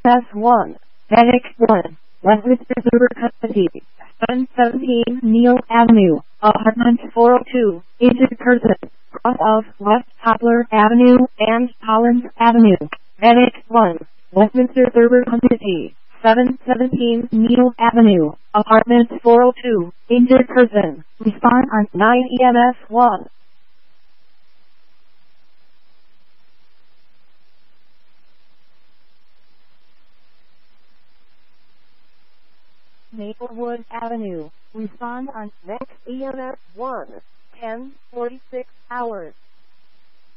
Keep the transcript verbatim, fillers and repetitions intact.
S one, Medic one, Westminster River Custody, seven seventeen Neil Avenue, Apartment four oh two, injured person, cross of West Poplar Avenue and Collins Avenue. Medic one, Westminster River Custody, seven seventeen Neil Avenue, Apartment four oh two, injured person. Respond on nine E M S one. Maplewood Avenue. Respond on next E M S one. ten forty-six hours.